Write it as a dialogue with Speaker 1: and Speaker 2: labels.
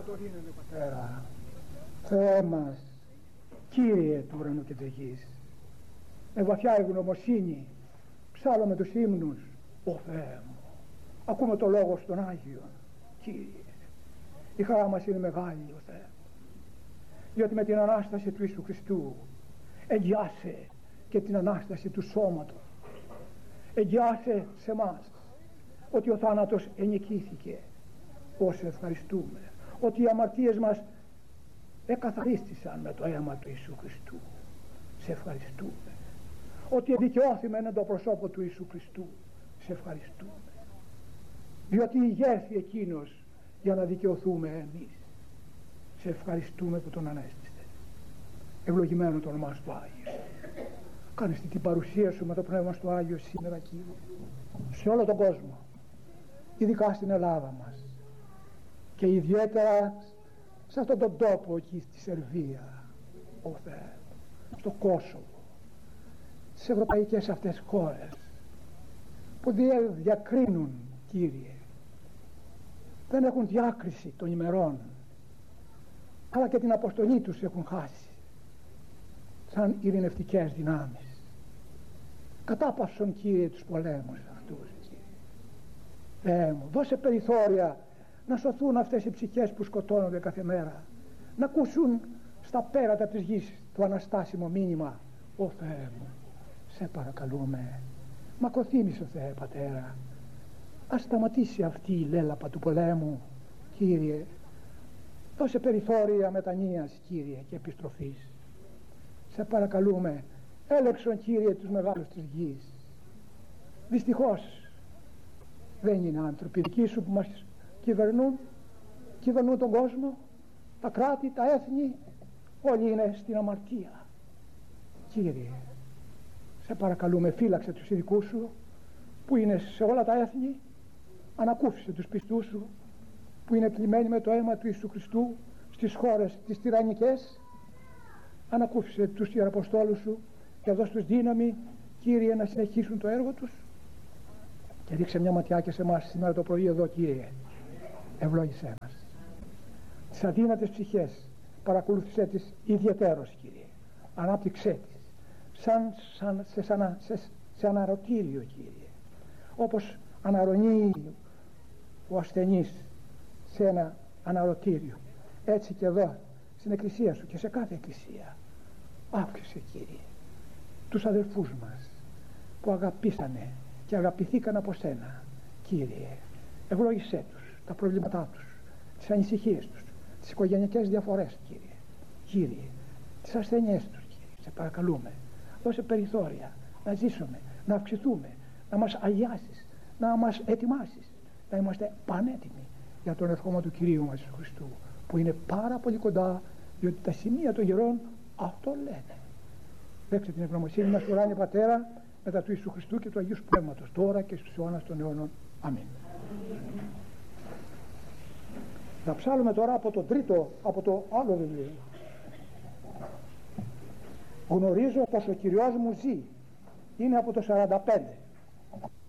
Speaker 1: Δοξορίναμε Πατέρα, Θεέ μας, Κύριε του ουρανού και της γης, με βαθιά ευγνωμοσύνη ψάλλουμε τους ύμνους, ο Θεέ μου, ακούμε το λόγο στον Άγιο. Κύριε, η χαρά μας είναι μεγάλη, ο Θεέ, διότι με την Ανάσταση του Ιησού Χριστού εγγυάσε και την Ανάσταση του σώματος, εγγυάσε σε μας ότι ο θάνατος ενικήθηκε. Όσο ευχαριστούμε ότι οι αμαρτίες μας εκαθαρίστησαν με το αίμα του Ιησού Χριστού. Σε ευχαριστούμε ότι δικαιώθημε εν το προσώπο του Ιησού Χριστού. Σε ευχαριστούμε διότι ηγέρθη εκείνος για να δικαιωθούμε εμείς. Σε ευχαριστούμε που τον ανέστησε. Ευλογημένο το όνομά σου Άγιο. Κάνεις την παρουσία σου με το πνεύμα στο Άγιο σήμερα, Κύριε, σε όλο τον κόσμο, ειδικά στην Ελλάδα μας και ιδιαίτερα σε αυτόν τον τόπο εκεί στη Σερβία, ο Θεέ, στο Κόσοβο, στις ευρωπαϊκές αυτές χώρες που διακρίνουν, Κύριε, δεν έχουν διάκριση των ημερών, αλλά και την αποστολή τους έχουν χάσει σαν ειρηνευτικές δυνάμεις. Κατάπαυσον, Κύριε, τους πολέμους αυτούς, Κύριε. Θεέ μου, δώσε περιθώρια να σωθούν αυτές οι ψυχές που σκοτώνονται κάθε μέρα, να ακούσουν στα πέρατα της γης το αναστάσιμο μήνυμα. Ω Θεέ μου, σε παρακαλούμε, μακροθύμησε, Θεέ Πατέρα, ας σταματήσει αυτή η λέλαπα του πολέμου, Κύριε. Δώσε περιθώρια μετανοίας, Κύριε, και επιστροφής. Σε παρακαλούμε, έλεξον, Κύριε, τους μεγάλους της γης. Δυστυχώς δεν είναι άνθρωποι δικοί σου που μας κυβερνούν τον κόσμο, τα κράτη, τα έθνη, όλοι είναι στην αμαρτία. Κύριε, σε παρακαλούμε, φύλαξε τους ειδικούς σου που είναι σε όλα τα έθνη, ανακούφισε τους πιστούς σου που είναι κλειμένοι με το αίμα του Ιησού Χριστού στις χώρες τις τυραννικές, ανακούφισε τους ιεραποστόλους σου και δώσ' τους δύναμη, Κύριε, να συνεχίσουν το έργο τους. Και ρίξε μια ματιά και σε εμάς σήμερα το πρωί εδώ, Κύριε. Ευλόγησέ μας. Τις αδύνατες ψυχές παρακολούθησέ τις ιδιαιτέρως, Κύριε. Ανάπτυξέ τις σε αναρωτήριο, Κύριε. Όπως αναρρωνεί ο ασθενής σε ένα αναρωτήριο, έτσι και εδώ στην εκκλησία σου και σε κάθε εκκλησία. Αύξησε, Κύριε, τους αδελφούς μας που αγαπήσανε και αγαπηθήκαν από σένα, Κύριε. Ευλόγησέ τους τα προβλήματά τους, τις ανησυχίες τους, τις οικογενειακές διαφορές, Κύριε, τις ασθένειές τους, Κύριε. Σε παρακαλούμε, δώσε περιθώρια να ζήσουμε, να αυξηθούμε, να μας αγιάσεις, να μας ετοιμάσεις, να είμαστε πανέτοιμοι για τον ερχόμενο του Κυρίου μας Χριστού, που είναι πάρα πολύ κοντά, διότι τα σημεία των γερών αυτό λένε. Δέξτε την ευγνωμοσύνη μας, ουράνιε Πατέρα, μετά του Ιησού Χριστού και του Αγίου Πνεύματος, τώρα και στους αιώνας των αιώνων. Αμήν. Θα ψάλουμε τώρα από το άλλο βιβλίο. Γνωρίζω πως ο Κυριός μου ζει. Είναι από το 45.